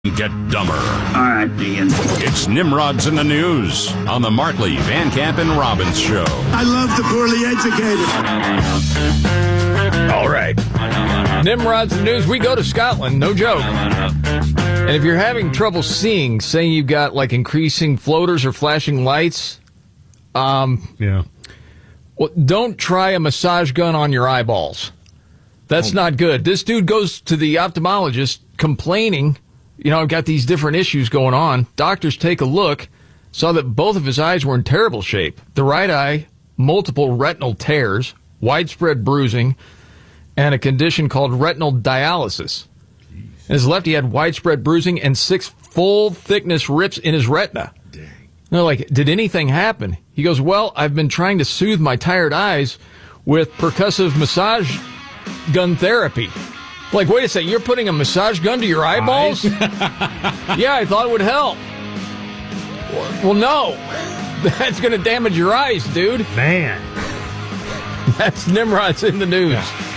Get dumber. All right, Dean. It's Nimrod's in the News on the Markley, Van Camp, and Robbins Show. I love the poorly educated. All right. Nimrod's in the News. We go to Scotland, no joke. And if you're having trouble seeing, say you've got like increasing floaters or flashing lights, well, don't try a massage gun on your eyeballs. That's not good. This dude goes to the ophthalmologist complaining, I've got these different issues going on. Doctors take a look, saw that both of his eyes were in terrible shape. The right eye, multiple retinal tears, widespread bruising, and a condition called retinal dialysis. And his left, he had widespread bruising and 6 full-thickness rips in his retina. Dang. They're like, did anything happen? He goes, well, I've been trying to soothe my tired eyes with percussive massage gun therapy. Like, wait a second, you're putting a massage gun to your eyeballs? Yeah, I thought it would help. Well, no. That's going to damage your eyes, dude. Man. That's Nimrod's in the News. Yeah.